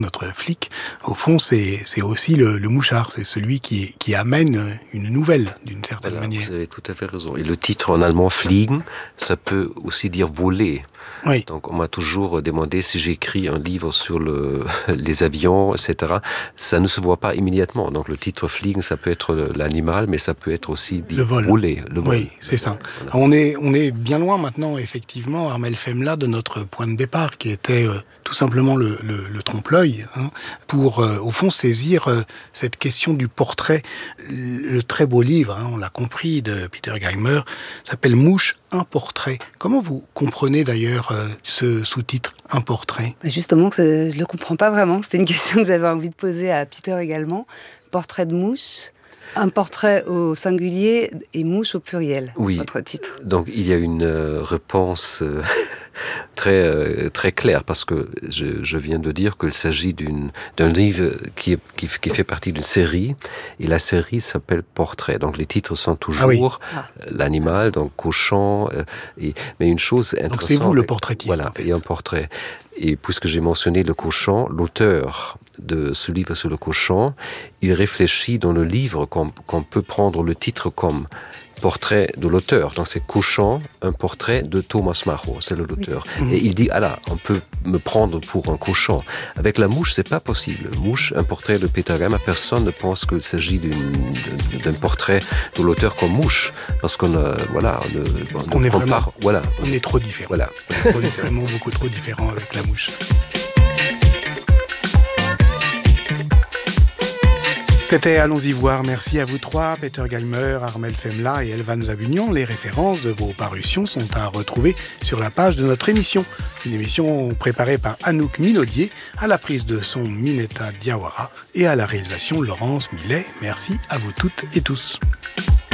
Notre flic, au fond, c'est aussi le mouchard, c'est celui qui amène une nouvelle, d'une certaine manière. Vous avez tout à fait raison. Et le titre en allemand, Fliegen, ça peut aussi dire voler. Oui. Donc on m'a toujours demandé si j'écris un livre sur les avions, etc. Ça ne se voit pas immédiatement. Donc le titre Fliegen, ça peut être l'animal, mais ça peut être aussi dit le vol. Voler. Le vol. Oui, c'est ça. Voilà. On est bien loin maintenant, effectivement, Armel Femla, de notre point de départ, qui était tout simplement le trompe-l'œil, pour, au fond, saisir cette question du portrait. Le très beau livre, on l'a compris, de Peter Geimer, s'appelle Mouche, un portrait. Comment vous comprenez d'ailleurs ce sous-titre, un portrait ? Justement, je ne le comprends pas vraiment. C'était une question que j'avais envie de poser à Peter également. Portrait de mouche, un portrait au singulier et mouche au pluriel, oui. Votre titre. Donc il y a une réponse très claire, parce que je viens de dire qu'il s'agit d'un livre qui fait partie d'une série, et la série s'appelle Portrait. Donc les titres sont toujours l'animal, donc cochon, mais une chose intéressante... Donc c'est vous le portraitiste. Voilà, en fait. Il y a un portrait. Et puisque j'ai mentionné le cochon, l'auteur de ce livre sur le cochon, il réfléchit dans le livre qu'on peut prendre le titre comme portrait de l'auteur. Donc c'est Cochon, un portrait de Thomas Macho, c'est l'auteur. Et il dit, on peut me prendre pour un cochon. Avec la mouche, c'est pas possible. Mouche, un portrait de Peter Geimer, personne ne pense qu'il s'agit d'un portrait de l'auteur comme mouche. Parce qu'on on est compare, vraiment, on est trop différents. Voilà. On est vraiment beaucoup trop différents avec la mouche. C'était Allons-y voir. Merci à vous trois, Peter Geimer, Armel Femla et Elvan Zabunian. Les références de vos parutions sont à retrouver sur la page de notre émission. Une émission préparée par Anouk Minaudier, à la prise de son Mineta Diawara et à la réalisation Laurence Millet. Merci à vous toutes et tous.